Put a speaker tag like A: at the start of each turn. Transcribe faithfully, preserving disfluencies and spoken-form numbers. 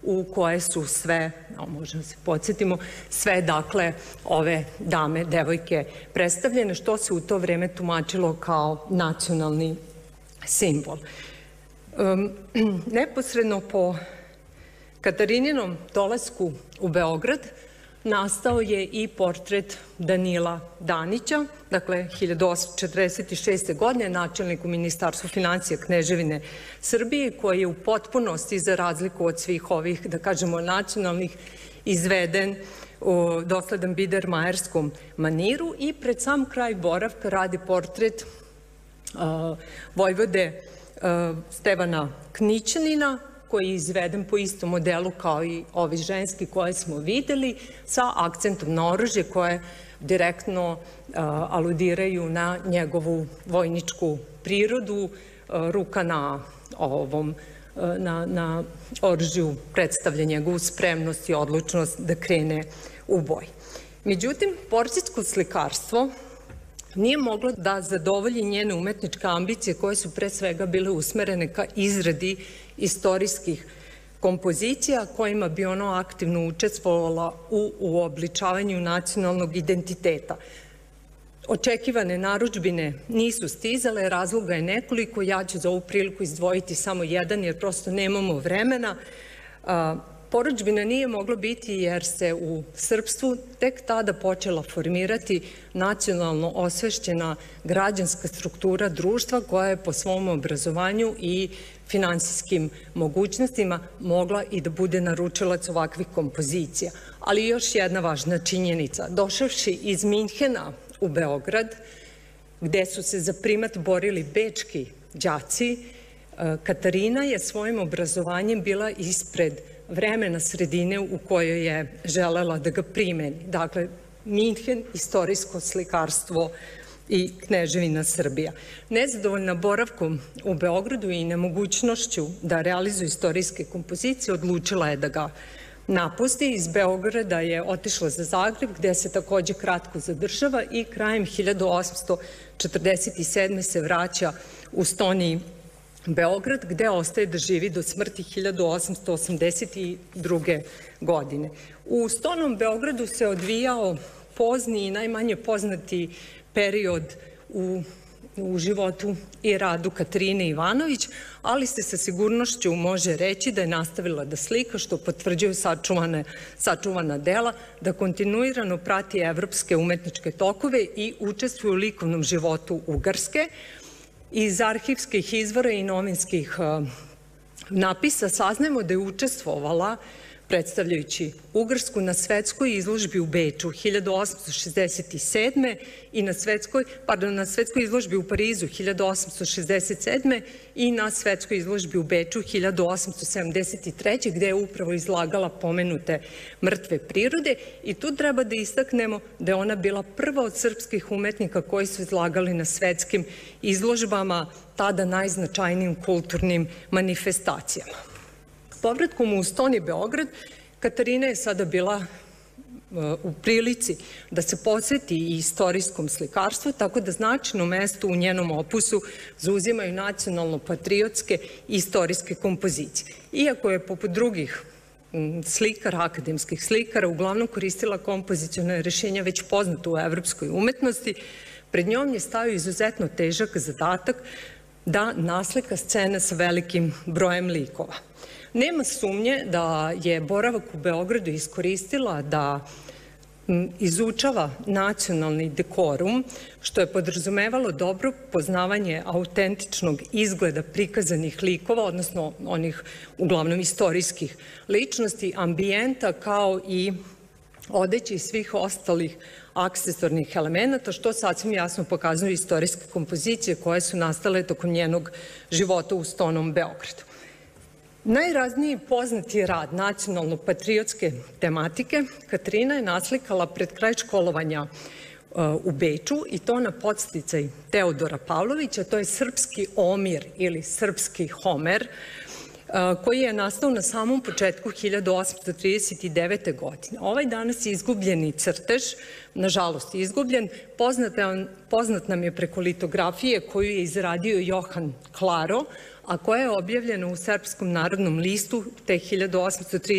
A: u koje su sve, možemo se podsjetimo, sve dakle ove dame, devojke predstavljene, što se u to vreme tumačilo kao nacionalni simbol. Neposredno po Katarininom dolasku u Beograd nastao je i portret Danila Danića, dakle hiljadu osamsto četrdeset šeste. godine načelnik u Ministarstvu finansija Kneževine Srbije, koji je u potpunosti, za razliku od svih ovih, da kažemo, nacionalnih, izveden u dosledan bidermajerskom maniru, i pred sam kraj boravka radi portret vojvode Stevana Knićanina, koji je izveden po istom modelu kao i ovi ženski koje smo videli, sa akcentom na oružje koje direktno aludiraju na njegovu vojničku prirodu. Ruka na ovom na oružju predstavlja njegovu spremnost i odlučnost da krene u boj. Međutim, portretsko slikarstvo nije moglo da zadovolji njene umetničke ambicije, koje su pre svega bile usmerene ka izradi istorijskih kompozicija kojima bi ono aktivno učestvovala u uobličavanju nacionalnog identiteta. Očekivane narudžbine nisu stizale, razloga je nekoliko, ja ću za ovu priliku izdvojiti samo jedan jer prosto nemamo vremena. Porudžbina nije moglo biti jer se u srpstvu tek tada počela formirati nacionalno osvešćena građanska struktura društva koja je po svom obrazovanju i finansijskim mogućnostima mogla i da bude naručilac ovakvih kompozicija. Ali još jedna važna činjenica. Došavši iz Minhena u Beograd, gde su se za primat borili bečki đaci, Katarina je svojim obrazovanjem bila ispred vremena sredine u kojoj je želela da ga primeni. Dakle, Minhen, istorijsko slikarstvo i Kneževina Srbija. Nezadovoljna boravkom u Beogradu i nemogućnošću da realizuje istorijske kompozicije, odlučila je da ga napusti. Iz Beograda je otišla za Zagreb, gde se takođe kratko zadržava, i krajem hiljadu osamsto četrdeset sedme. se vraća u Stoni Beograd, gde ostaje da živi do smrti hiljadu osamsto osamdeset druge. godine. U Stonom Beogradu se odvijao pozni i najmanje poznati period u u životu i radu Katarine Ivanović, ali se sa sigurnošću može reći da je nastavila da slika, što potvrđuju sačuvana dela, da kontinuirano prati evropske umetničke tokove i učestvuje u likovnom životu Ugarske. Iz arhivskih izvora i novinskih napisa saznajemo da je učestvovala, predstavljajući Ugarsku, na svetskoj izložbi u Beču hiljadu osamsto šezdeset sedme. i na svetskoj, pardon, na svetskoj izložbi u Parizu hiljadu osamsto šezdeset sedme. i na svetskoj izložbi u Beču hiljadu osamsto sedamdeset treće. gde je upravo izlagala pomenute mrtve prirode, i tu treba da istaknemo da je ona bila prva od srpskih umetnika koji su izlagali na svetskim izložbama, tada najznačajnijim kulturnim manifestacijama. Povratkom u Stoni Beograd, Katarina je sada bila u prilici da se posveti i istorijskom slikarstvu, tako da značajno mesto u njenom opusu zauzimaju nacionalno-patriotske i istorijske kompozicije. Iako je poput drugih slikara, akademskih slikara, uglavnom koristila kompozicione rešenja već poznato u evropskoj umetnosti, pred njom je stavio izuzetno težak zadatak da naslika scene sa velikim brojem likova. Nema sumnje da je boravak u Beogradu iskoristila da izučava nacionalni dekorum, što je podrazumevalo dobro poznavanje autentičnog izgleda prikazanih likova, odnosno onih uglavnom istorijskih ličnosti, ambijenta, kao i odeći i svih ostalih aksesornih elemenata, što sasvim jasno pokazuju istorijske kompozicije koje su nastale tokom njenog života u Stonom Beogradu. Najrazniji poznati rad nacionalno-patriotske tematike Katarina je naslikala pred kraj školovanja u Beču, i to na podsticaj Teodora Pavlovića. To je srpski Omir ili srpski Homer, koji je nastao na samom početku hiljadu osamsto trideset devete. godine. Ovaj danas izgubljeni crtež, nažalost izgubljen, poznat nam je preko litografije koju je izradio Johan Klaro, a koja je objavljena u Srpskom narodnom listu te hiljadu osamsto trideset